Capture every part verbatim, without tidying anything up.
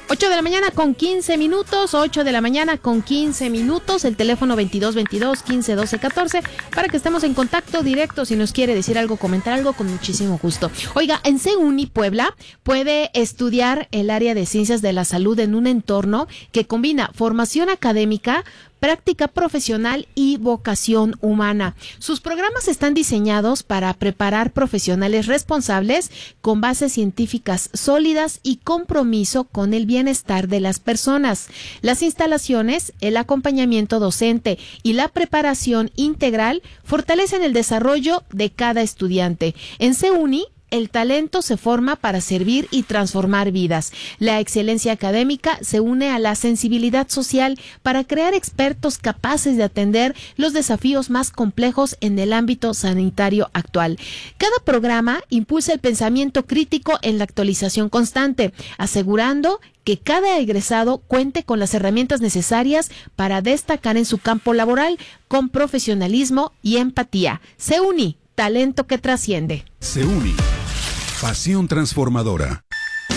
ocho de la mañana con quince minutos, ocho de la mañana con quince minutos, el teléfono veintidós veintidós quince doce catorce para que estemos en contacto directo si nos quiere decir algo, comentar algo, con muchísimo gusto. Oiga, en CEUNI Puebla puede estudiar el área de ciencias de la salud en un entorno que combina formación académica, práctica profesional y vocación humana. Sus programas están diseñados para preparar profesionales responsables con bases científicas sólidas y compromiso con el bienestar de las personas. Las instalaciones, el acompañamiento docente y la preparación integral fortalecen el desarrollo de cada estudiante. En CEUNI, el talento se forma para servir y transformar vidas. La excelencia académica se une a la sensibilidad social para crear expertos capaces de atender los desafíos más complejos en el ámbito sanitario actual. Cada programa impulsa el pensamiento crítico en la actualización constante, asegurando que cada egresado cuente con las herramientas necesarias para destacar en su campo laboral con profesionalismo y empatía. CEUNI, talento que trasciende. CEUNI, pasión transformadora.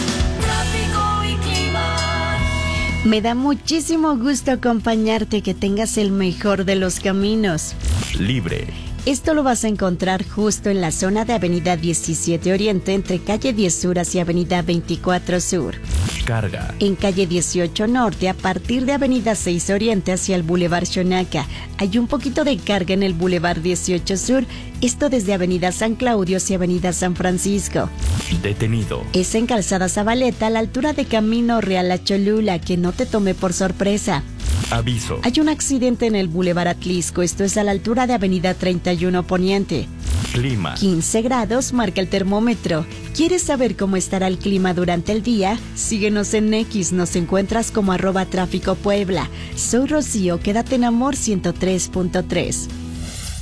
Me da muchísimo gusto acompañarte, que tengas el mejor de los caminos. Libre. Esto lo vas a encontrar justo en la zona de Avenida diecisiete Oriente, entre Calle diez Sur hacia Avenida veinticuatro Sur. Carga. En Calle dieciocho Norte, a partir de Avenida seis Oriente hacia el Boulevard Xonaca. Hay un poquito de carga en el Boulevard dieciocho Sur, esto desde Avenida San Claudio hacia Avenida San Francisco. Detenido. Es en Calzada Zabaleta, a la altura de Camino Real a Cholula, que no te tome por sorpresa. Aviso. Hay un accidente en el Boulevard Atlisco, esto es a la altura de Avenida treinta y uno Poniente. Clima. quince grados marca el termómetro. ¿Quieres saber cómo estará el clima durante el día? Síguenos en X, nos encuentras como arroba tráfico Puebla. Soy Rocío, quédate en Amor ciento tres punto tres.